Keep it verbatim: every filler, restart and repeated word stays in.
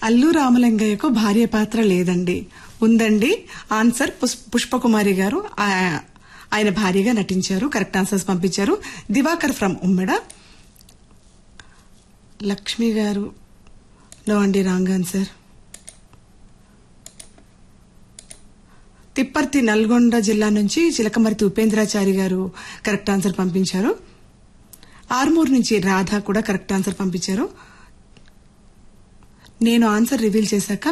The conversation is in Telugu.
అల్లు రామలింగయ్యకు భార్య పాత్ర లేదండి. ఉందండి. ఆన్సర్ పుష్పకుమారి గారు ఆయన భార్యగా నటించారు. కరెక్ట్ ఆన్సర్స్ పంపించారు. దివాకర్ ఫ్రమ్ ఉమ్మెడ. లక్ష్మి గారు నో అండి, రాంగ్ ఆన్సర్. తిప్పర్తి నల్గొండ జిల్లా నుంచి చిలకమర్తి ఉపేంద్రాచారి గారు కరెక్ట్ ఆన్సర్ పంపించారు. ఆర్మూర్ నుంచి రాధ కూడా కరెక్ట్ ఆన్సర్ పంపించారు. నేను ఆన్సర్ రివీల్ చేశాక